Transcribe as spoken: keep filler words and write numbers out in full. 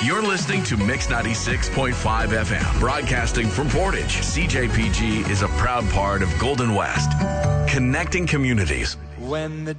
You're listening to Mix ninety-six point five F M, broadcasting from Portage. C J P G is a proud part of Golden West, connecting communities. When the